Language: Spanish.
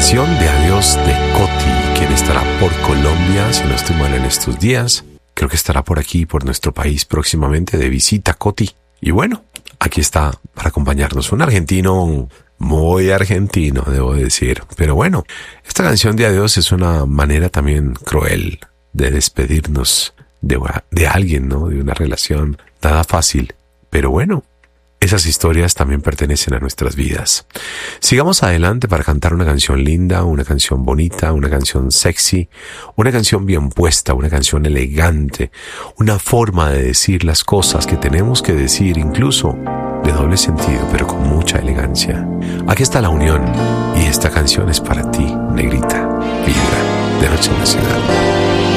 canción de adiós de Coti, quien estará por Colombia, si no estoy mal en estos días. Creo que estará por aquí, por nuestro país próximamente de visita, Coti. Y bueno, aquí está para acompañarnos un argentino, muy argentino, debo decir. Pero bueno, esta canción de adiós es una manera también cruel de despedirnos de alguien, ¿no? De una relación nada fácil. Pero bueno, esas historias también pertenecen a nuestras vidas. Sigamos adelante para cantar una canción linda, una canción bonita, una canción sexy, una canción bien puesta, una canción elegante, una forma de decir las cosas que tenemos que decir, incluso de doble sentido, pero con mucha elegancia. Aquí está la unión y esta canción es para ti, negrita, vibra de Noche Nacional.